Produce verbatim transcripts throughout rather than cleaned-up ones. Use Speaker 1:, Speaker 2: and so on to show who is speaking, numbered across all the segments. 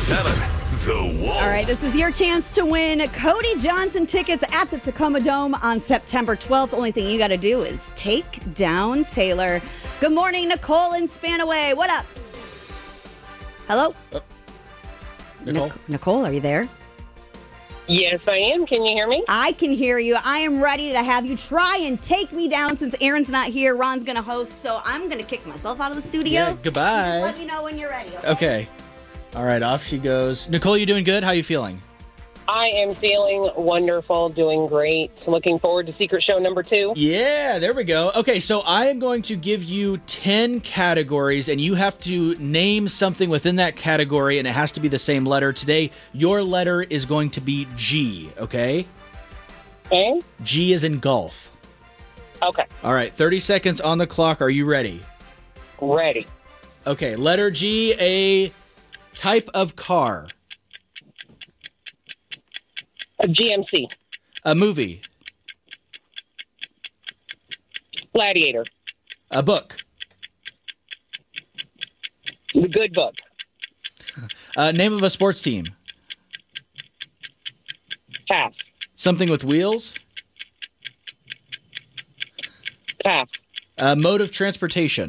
Speaker 1: seven, The Wolf.
Speaker 2: All right, this is your chance to win Cody Johnson tickets at the Tacoma Dome on September twelfth. Only thing you got to do is take down Taylor. Good morning, Nicole in Spanaway. What up? Hello?
Speaker 3: Oh. Nicole?
Speaker 2: Nic- Nicole, are you there?
Speaker 4: Yes, I am. Can you hear me?
Speaker 2: I can hear you. I am ready to have you try and take me down since Aaron's not here. Ron's going to host, so I'm going to kick myself out of the studio.
Speaker 3: Yeah, goodbye.
Speaker 2: Just let me know when you're ready, okay?
Speaker 3: Okay. All right, off she goes. Nicole, you doing good? How you feeling?
Speaker 4: I am feeling wonderful, doing great. Looking forward to Secret Show number two.
Speaker 3: Yeah, there we go. Okay, so I am going to give you ten categories, and you have to name something within that category, and it has to be the same letter. Today, your letter is going to be G, okay?
Speaker 4: Okay?
Speaker 3: G is in golf.
Speaker 4: Okay.
Speaker 3: All right, thirty seconds on the clock. Are you ready?
Speaker 4: Ready.
Speaker 3: Okay, letter G, a type of car.
Speaker 4: A G M C.
Speaker 3: A movie.
Speaker 4: Gladiator.
Speaker 3: A book.
Speaker 4: The Good Book.
Speaker 3: Uh, name of a sports team.
Speaker 4: Pass.
Speaker 3: Something with wheels.
Speaker 4: Pass.
Speaker 3: Uh, mode of transportation.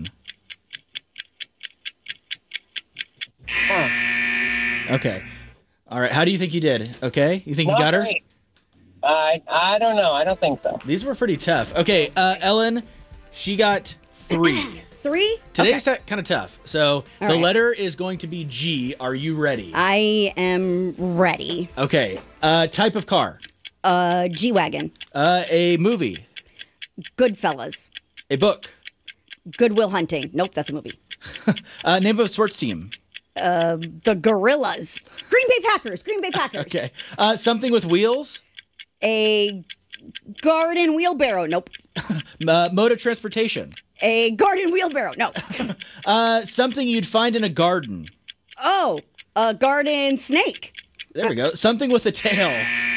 Speaker 4: Oh.
Speaker 3: Okay. All right. How do you think you did? Okay. You think you
Speaker 4: Not
Speaker 3: got her?
Speaker 4: great. I I don't know. I don't think so.
Speaker 3: These were pretty tough. Okay. Uh, Ellen, she got three.
Speaker 2: Three?
Speaker 3: Today's
Speaker 2: Okay.
Speaker 3: kind of tough. So
Speaker 2: All
Speaker 3: the
Speaker 2: right.
Speaker 3: letter is going to be G. Are you ready?
Speaker 2: I am ready.
Speaker 3: Okay. Uh, type of car.
Speaker 2: Uh, G-Wagon.
Speaker 3: Uh, a movie.
Speaker 2: Goodfellas.
Speaker 3: A book.
Speaker 2: Goodwill Hunting. Nope, that's a movie.
Speaker 3: Uh, name of a sports team.
Speaker 2: The Gorillas. Green Bay Packers. Green Bay Packers.
Speaker 3: Okay. Uh, something with wheels.
Speaker 2: A garden wheelbarrow. Nope.
Speaker 3: Uh, mode of transportation.
Speaker 2: A garden wheelbarrow. No.
Speaker 3: Uh, something you'd find in a garden.
Speaker 2: Oh, a garden snake.
Speaker 3: There we go. Something with a tail.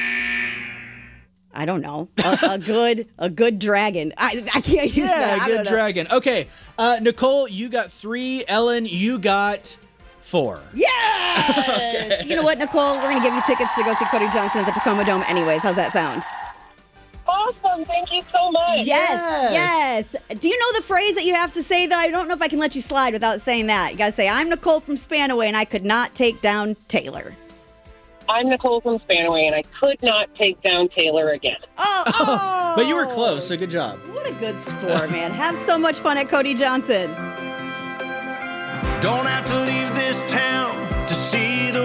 Speaker 2: I don't know. A, a good, a good dragon. I, I can't use
Speaker 3: Yeah,
Speaker 2: that. I
Speaker 3: good
Speaker 2: don't know.
Speaker 3: dragon. Okay. Uh, Nicole, you got three. Ellen, you got four.
Speaker 2: Yes. You know what, Nicole? We're gonna give you tickets to go see Cody Johnson at the Tacoma Dome. Anyways, how's that sound?
Speaker 4: Awesome. Thank you so much.
Speaker 2: Yes, yes. Do you know the phrase that you have to say, though? I don't know if I can let you slide without saying that. You got to say, I'm Nicole from Spanaway, and I could not take down Taylor.
Speaker 4: I'm Nicole from Spanaway, and I could not take down Taylor again.
Speaker 2: Oh, oh.
Speaker 3: But you were close, so good job.
Speaker 2: What a good sport, man. Have so much fun at Cody Johnson.
Speaker 5: Don't have to leave this town to see the